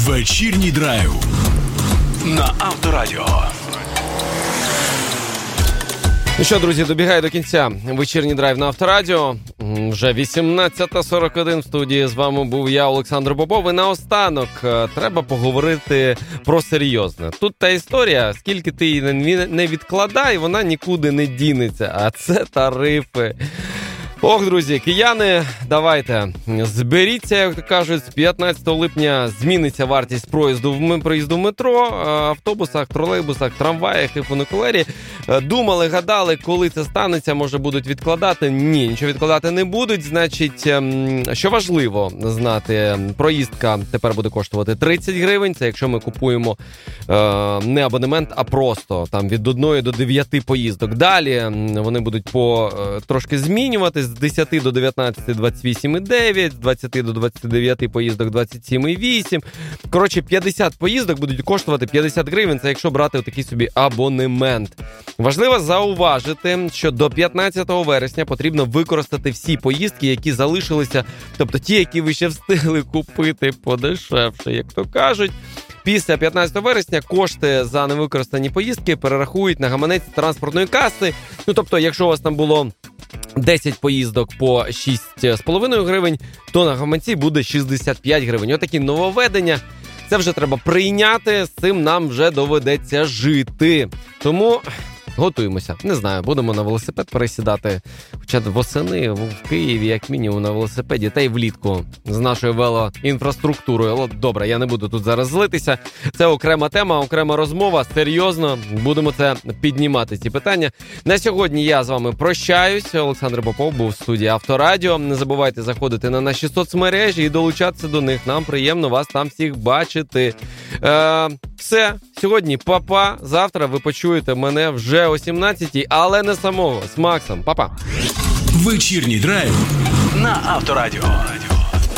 Вечірній драйв на Авторадіо. Ну що, друзі, добігає до кінця вечірній драйв на Авторадіо. Вже 18:41 в студії. З вами був я, Олександр Попов. І наостанок треба поговорити про серйозне. Тут та історія, скільки ти її не відкладай, вона нікуди не дінеться. А це тарифи. Ох, друзі, кияни, давайте, зберіться, як то кажуть, з 15 липня зміниться вартість проїзду в метро, автобусах, тролейбусах, трамваях і фуникулері. Думали, гадали, коли це станеться, може будуть відкладати? Ні, нічого відкладати не будуть. Значить, що важливо знати, проїздка тепер буде коштувати 30 гривень, це якщо ми купуємо не абонемент, а просто там від 1 до 9 поїздок. Далі вони будуть трошки змінюватись. З 10 до 19 – 28,9, з 20 до 29 поїздок – 27,8. Коротше, 50 поїздок будуть коштувати 50 гривень, це якщо брати такий собі абонемент. Важливо зауважити, що до 15 вересня потрібно використати всі поїздки, які залишилися, тобто ті, які ви ще встигли купити подешевше, як то кажуть. Після 15 вересня кошти за невикористані поїздки перерахують на гаманець транспортної каси. Ну, тобто, якщо у вас там було 10 поїздок по 6,5 гривень, то на гаманці буде 65 гривень. Отакі нововведення. Це вже треба прийняти, з цим нам вже доведеться жити. Тому готуємося. Не знаю, будемо на велосипед пересідати. Хоча восени в Києві, як мінімум, на велосипеді, та й влітку з нашою велоінфраструктурою. Добре, я не буду тут зараз злитися. Це окрема тема, окрема розмова. Серйозно, будемо це піднімати, ці питання. На сьогодні я з вами прощаюсь. Олександр Попов був в студії Авторадіо. Не забувайте заходити на наші соцмережі і долучатися до них. Нам приємно вас там всіх бачити. Все. Сьогодні па-па. Завтра ви почуєте мене вже о 17-й, але не самого, з Максом. Па-па. Вечірній драйв на Авторадіо.